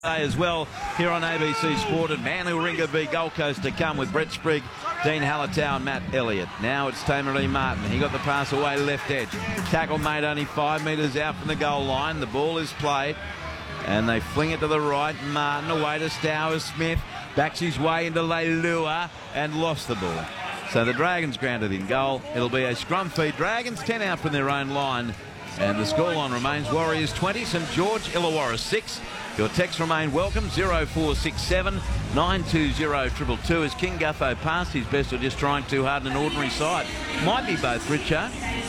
As well here on ABC Sport, and Manuringa v Gold Coast to come with Brett Sprigg, Dean Hallertau and Matt Elliott. Now it's Tamaree Martin. He got the pass away left edge. Tackle made only 5 metres out from the goal line. The ball is played and they fling it to the right. Martin away to Stowers Smith. Backs his way into Leilua and lost the ball. So the Dragons grounded in goal. It'll be a scrum feed. Dragons 10 out from their own line. And the scoreline remains Warriors 20, St George Illawarra 6. Your texts remain welcome, 0467 920 222 as King Gutho passed his best or just trying too hard in an ordinary side. Might be both, Richo.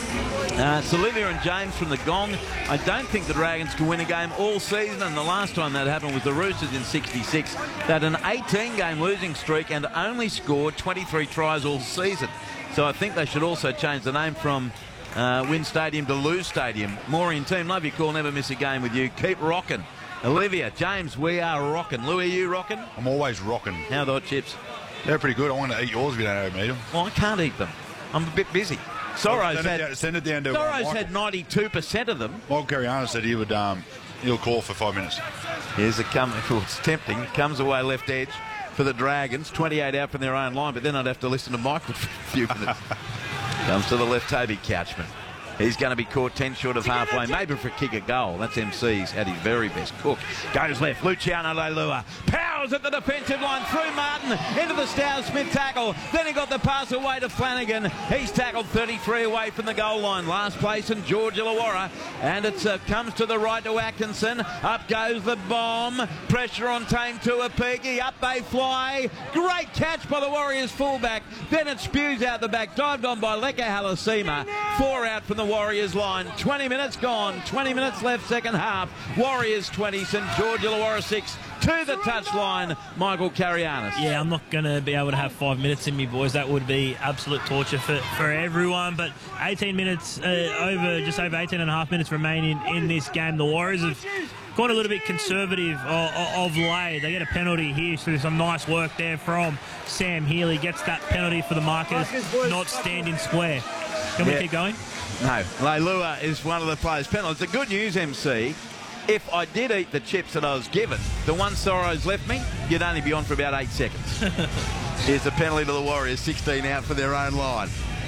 Olivia and James from the Gong. I don't think the Dragons can win a game all season, and the last time that happened was the Roosters in 66. They had an 18-game losing streak and only scored 23 tries all season. So I think they should also change the name from Win Stadium to Lose Stadium. Maureen team, love your call, never miss a game with you. Keep rocking. Olivia, James, we are rocking. Louis, are you rocking? I'm always rocking. How are the hot chips? They're pretty good. I want to eat yours if you don't eat them. Well, I can't eat them. I'm a bit busy. Soro's send it down to had 92% of them. Michael Cariano said he would he'll call for 5 minutes. Here's a it's tempting. Comes away left edge for the Dragons. 28 out from their own line, but then I'd have to listen to Michael for a few minutes. Comes to the left, Toby Couchman. He's going to be caught 10 short of halfway, maybe for a kick a goal. That's MC's at his very best. Cook goes left. Luciano Leilua powers at the defensive line through Martin into the Stowers Smith tackle. Then he got the pass away to Flanagan. He's tackled 33 away from the goal line. Last place in George Illawarra. And it comes to the right to Atkinson. Up goes the bomb. Pressure on Tame Tuapiki. Up they fly. Great catch by the Warriors fullback. Then it spews out the back. Dived on by Leka Halasima. 4 out from the Warriors line. 20 minutes gone. 20 minutes left second half. Warriors 20, St George Illawarra 6. To the touchline, Michael Carianis. Yeah, I'm not going to be able to have 5 minutes in me, boys. That would be absolute torture for everyone. But 18 minutes, just over 18 and a half minutes remaining in this game. The Warriors have gone a little bit conservative of late. They get a penalty here, so there's some nice work there from Sam Healy. Gets that penalty for the markers, not standing square. Can we keep going? No. Leilua is one of the players' penalties. The good news, MC, if I did eat the chips that I was given, the one Soro's left me, you'd only be on for about 8 seconds. Here's the penalty to the Warriors, 16 out for their own line.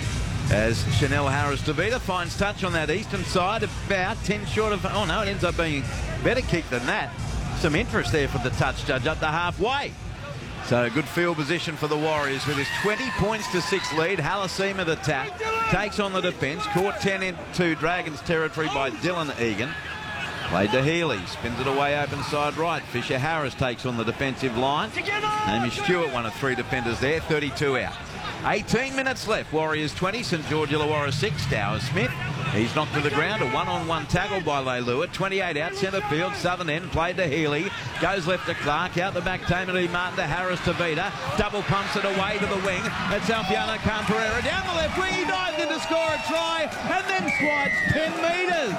As Chanel Harris-Tavita finds touch on that eastern side, about 10 short of... Oh, no, it ends up being a better kick than that. Some interest there for the touch judge up the halfway. So good field position for the Warriors with his 20 points to 6 lead. Halasima the tap, takes on the defence, caught 10 into Dragons territory by Dylan Egan. Played to Healy, spins it away open side right. Fisher Harris takes on the defensive line. Amy Stewart, one of 3 defenders there, 32 out. 18 minutes left. Warriors 20, St George Illawarra 6. Stowers Smith, he's knocked to the ground. A one-on-one tackle by Leilua. 28 out, centre field, southern end, played to Healy. Goes left to Clark, out the back, Tamaree Martin to Harris-Tavita. Double pumps it away to the wing. That's Alfiano Khan-Pereira down the left wing. He dives in to score a try and then slides 10 metres.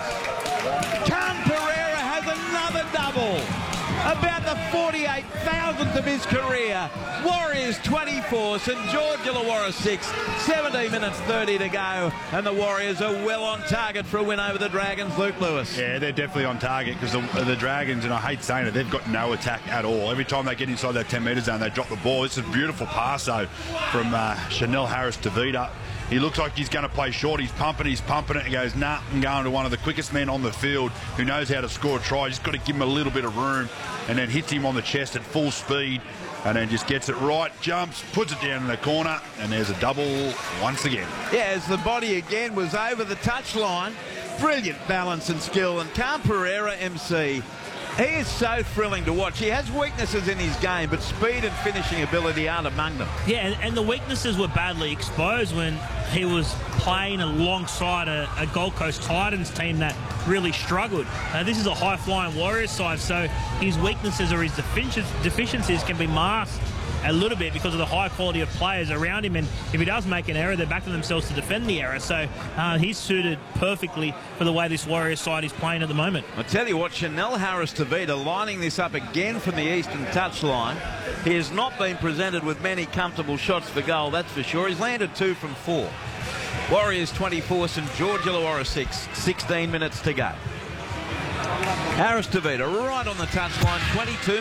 Khan-Pereira has another double. About the 48,000th of his career. Warriors 24, St George Illawarra 6. 17 minutes 30 to go, and the Warriors are well on target for a win over the Dragons. Luke Lewis. Yeah, they're definitely on target because the Dragons, and I hate saying it, they've got no attack at all. Every time they get inside that 10-metre zone, they drop the ball. This is a beautiful pass, though, from Chanel Harris-Tavita. He looks like he's going to play short. He's pumping it. He goes, nah, I'm going to one of the quickest men on the field who knows how to score a try. Just got to give him a little bit of room, and then hits him on the chest at full speed, and then just gets it right, jumps, puts it down in the corner, and there's a double once again. Yeah, as the body again was over the touchline. Brilliant balance and skill, and Khan-Pereira, MC, he is so thrilling to watch. He has weaknesses in his game, but speed and finishing ability aren't among them. Yeah, and the weaknesses were badly exposed when he was playing alongside a Gold Coast Titans team that really struggled. This is a high-flying Warriors side, so his weaknesses or his deficiencies can be masked a little bit because of the high quality of players around him, and if he does make an error, they're backing themselves to defend the error. So he's suited perfectly for the way this Warriors side is playing at the moment. I tell you what, Chanel Harris-Tavita lining this up again from the eastern touchline. He has not been presented with many comfortable shots for goal, that's for sure. He's landed 2 from 4. Warriors 24, St George Illawarra 6. 16 minutes to go. Harris-Tavita right on the touchline, 22